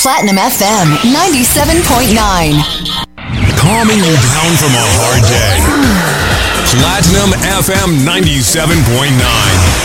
Platinum FM 97.9. Calming you down from a hard day. Platinum FM 97.9.